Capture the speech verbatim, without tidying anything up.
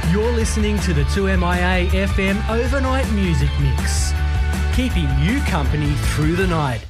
You're listening to the two M I A F M Overnight Music Mix, keeping you company through the night.